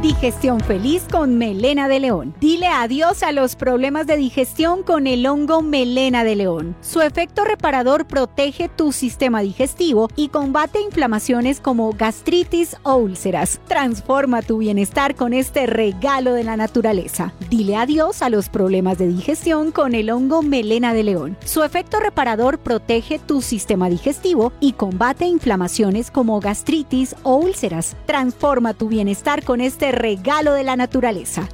Digestión feliz con melena de león. Dile adiós a los problemas de digestión con el hongo melena de león. Su efecto reparador protege tu sistema digestivo y combate inflamaciones como gastritis o úlceras. Transforma tu bienestar con este regalo de la naturaleza. Dile adiós a los problemas de digestión con el hongo melena de león. Su efecto reparador protege tu sistema digestivo y combate inflamaciones como gastritis o úlceras. Transforma tu bienestar con este regalo de la naturaleza.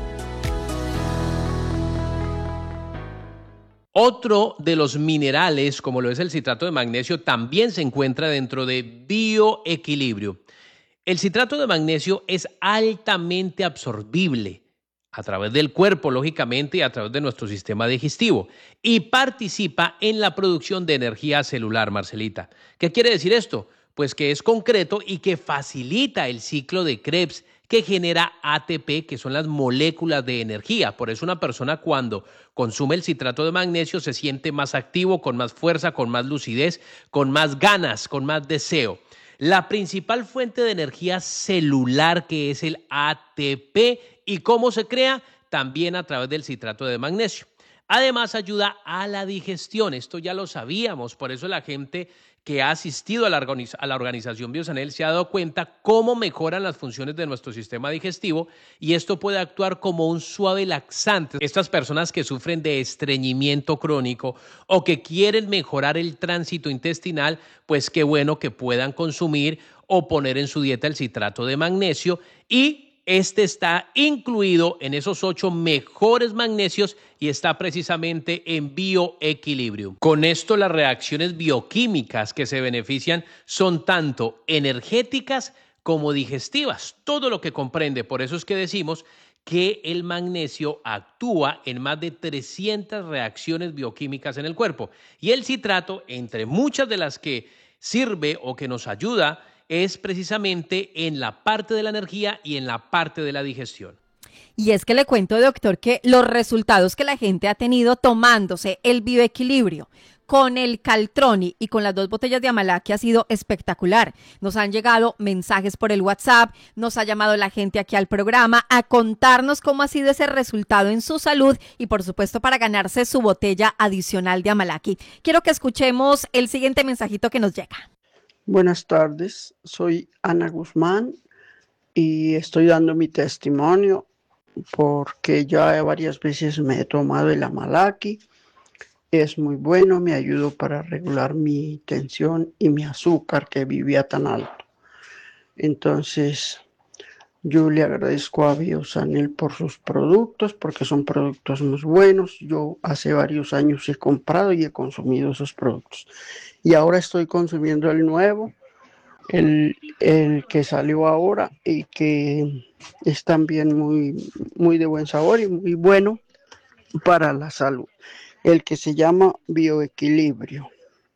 Otro de los minerales, como lo es el citrato de magnesio, también se encuentra dentro de bioequilibrio. El citrato de magnesio es altamente absorbible a través del cuerpo, lógicamente, y a través de nuestro sistema digestivo, y participa en la producción de energía celular, Marcelita. ¿Qué quiere decir esto? Pues que es concreto y que facilita el ciclo de Krebs, que genera ATP, que son las moléculas de energía. Por eso una persona cuando consume el citrato de magnesio se siente más activo, con más fuerza, con más lucidez, con más ganas, con más deseo. La principal fuente de energía celular, que es el ATP, ¿y cómo se crea? También a través del citrato de magnesio. Además ayuda a la digestión, esto ya lo sabíamos, por eso la gente que ha asistido a la organización Biosanel se ha dado cuenta cómo mejoran las funciones de nuestro sistema digestivo y esto puede actuar como un suave laxante. Estas personas que sufren de estreñimiento crónico o que quieren mejorar el tránsito intestinal, pues qué bueno que puedan consumir o poner en su dieta el citrato de magnesio y este está incluido en esos 8 mejores magnesios y está precisamente en bioequilibrio. Con esto las reacciones bioquímicas que se benefician son tanto energéticas como digestivas, todo lo que comprende. Por eso es que decimos que el magnesio actúa en más de 300 reacciones bioquímicas en el cuerpo y el citrato, entre muchas de las que sirve o que nos ayuda, es precisamente en la parte de la energía y en la parte de la digestión. Y es que le cuento, doctor, que los resultados que la gente ha tenido tomándose el bioequilibrio con el Caltroni y con las 2 botellas de Amalaki ha sido espectacular. Nos han llegado mensajes por el WhatsApp, nos ha llamado la gente aquí al programa a contarnos cómo ha sido ese resultado en su salud y por supuesto para ganarse su botella adicional de Amalaki. Quiero que escuchemos el siguiente mensajito que nos llega. Buenas tardes, soy Ana Guzmán y estoy dando mi testimonio porque ya varias veces me he tomado el Amalaki. Es muy bueno, me ayudó para regular mi tensión y mi azúcar que vivía tan alto. Entonces, yo le agradezco a Biosanel por sus productos porque son productos muy buenos. Yo hace varios años he comprado y he consumido esos productos. Y ahora estoy consumiendo el nuevo, el que salió ahora y que es también muy de buen sabor y muy bueno para la salud. El que se llama bioequilibrio.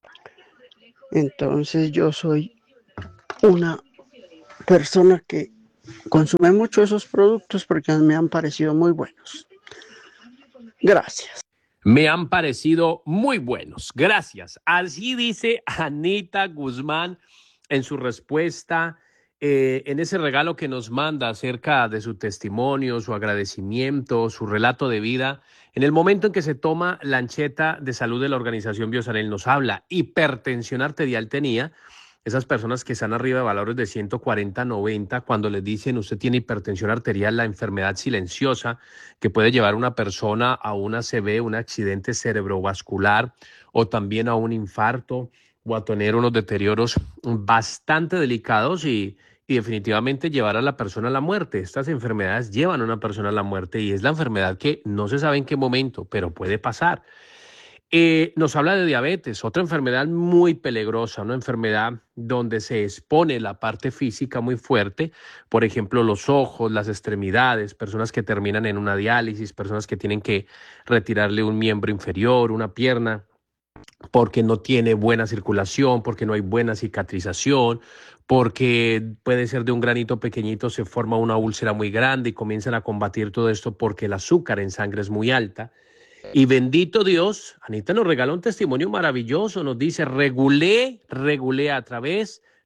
Entonces yo soy una persona que consume mucho esos productos porque me han parecido muy buenos. Gracias. Me han parecido muy buenos. Gracias. Así dice Anita Guzmán en su respuesta, en ese regalo que nos manda acerca de su testimonio, su agradecimiento, su relato de vida. En el momento en que se toma la ancheta de salud de la organización Biosanel, nos habla hipertensión arterial tenía. Esas personas que están arriba de valores de 140, 90, cuando les dicen usted tiene hipertensión arterial, la enfermedad silenciosa que puede llevar a una persona a un ACV, un accidente cerebrovascular o también a un infarto o a tener unos deterioros bastante delicados y definitivamente llevar a la persona a la muerte. Estas enfermedades llevan a una persona a la muerte y es la enfermedad que no se sabe en qué momento, pero puede pasar. Nos habla de diabetes, otra enfermedad muy peligrosa, una enfermedad donde se expone la parte física muy fuerte, por ejemplo, los ojos, las extremidades, personas que terminan en una diálisis, personas que tienen que retirarle un miembro inferior, una pierna, porque no tiene buena circulación, porque no hay buena cicatrización, porque puede ser de un granito pequeñito, se forma una úlcera muy grande y comienzan a combatir todo esto porque el azúcar en sangre es muy alta. Y bendito Dios, Anita nos regala un testimonio maravilloso, nos dice, regulé a través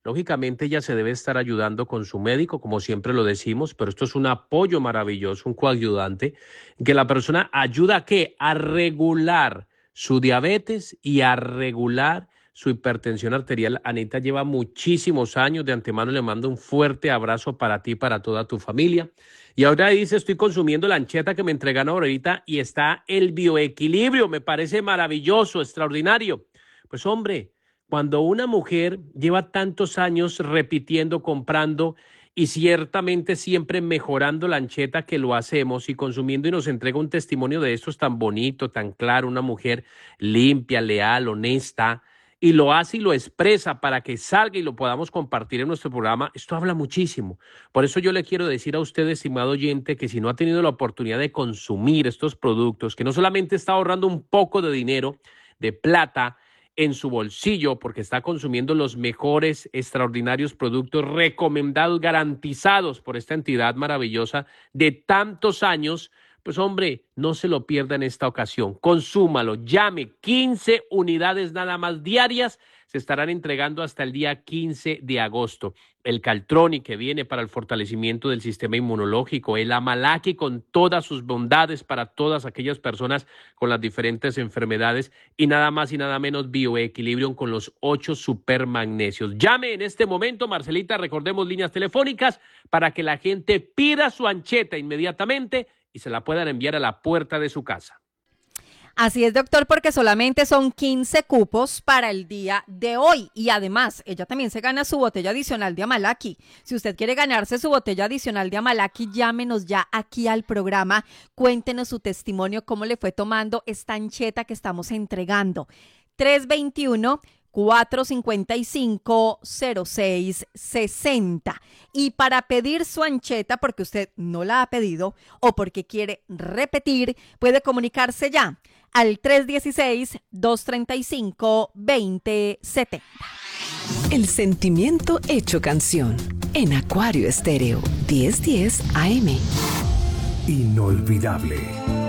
Lógicamente ella se debe estar ayudando con su médico, como siempre lo decimos, pero esto es un apoyo maravilloso, un coayudante, que la persona ayuda ¿a qué? A regular su diabetes y a regular su hipertensión arterial. Anita lleva muchísimos años, de antemano le mando un fuerte abrazo para ti y para toda tu familia. Y ahora dice, estoy consumiendo la ancheta que me entregan ahorita y está el bioequilibrio, me parece maravilloso, extraordinario. Pues hombre, cuando una mujer lleva tantos años repitiendo, comprando y ciertamente siempre mejorando la ancheta que lo hacemos y consumiendo y nos entrega un testimonio de estos tan bonito, tan claro, una mujer limpia, leal, honesta, y lo hace y lo expresa para que salga y lo podamos compartir en nuestro programa, esto habla muchísimo. Por eso yo le quiero decir a usted, estimado oyente, que si no ha tenido la oportunidad de consumir estos productos, que no solamente está ahorrando un poco de dinero, de plata, en su bolsillo, porque está consumiendo los mejores, extraordinarios productos recomendados, garantizados por esta entidad maravillosa de tantos años, pues hombre, no se lo pierda en esta ocasión, consúmalo, llame, 15 unidades nada más diarias, se estarán entregando hasta el día 15 de agosto. El Caltroni, que viene para el fortalecimiento del sistema inmunológico, el Amalaki con todas sus bondades para todas aquellas personas con las diferentes enfermedades y nada más y nada menos Bioequilibrium con los 8 supermagnesios. Llame en este momento, Marcelita, recordemos líneas telefónicas para que la gente pida su ancheta inmediatamente y se la puedan enviar a la puerta de su casa. Así es, doctor, porque solamente son 15 cupos para el día de hoy. Y además, ella también se gana su botella adicional de Amalaki. Si usted quiere ganarse su botella adicional de Amalaki, llámenos ya aquí al programa. Cuéntenos su testimonio, cómo le fue tomando esta ancheta que estamos entregando. 321-455-0660. Y para pedir su ancheta, porque usted no la ha pedido o porque quiere repetir, puede comunicarse ya al 316-235-2070. El sentimiento hecho canción en Acuario Estéreo 1010 AM. Inolvidable.